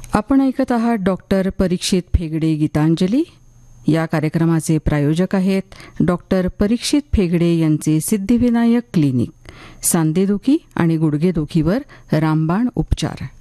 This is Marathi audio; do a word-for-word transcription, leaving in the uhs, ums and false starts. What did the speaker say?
आपण ऐकत आहात डॉक्टर परीक्षित फेगडे गीतांजली. या कार्यक्रमाचे प्रायोजक आहेत डॉक्टर परीक्षित फेगडे यांचे सिद्धिविनायक क्लिनिक. सांधेदुखी आणि गुडघेदुखीवर रामबाण उपचार.